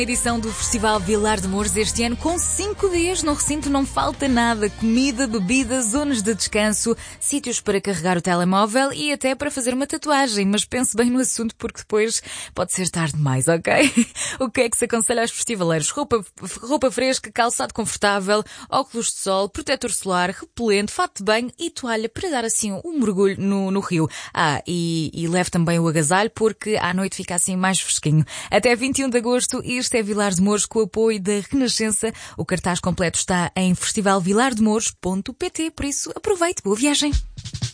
Edição do Festival Vilar de Mouros este ano com 5 dias no recinto, não falta nada. Comida, bebida, zonas de descanso, sítios para carregar o telemóvel e até para fazer uma tatuagem. Mas pense bem no assunto porque depois pode ser tarde demais, ok? O que é que se aconselha aos festivaleiros? Roupa fresca, calçado confortável, óculos de sol, protetor solar, repelente, fato de banho e toalha para dar assim um mergulho no rio. E leve também o agasalho porque à noite fica assim mais fresquinho. Até 21 de agosto, este é Vilar de Mouros com o apoio da Renascença. O cartaz completo está em festivalvilardemouros.pt, por isso aproveite, boa viagem!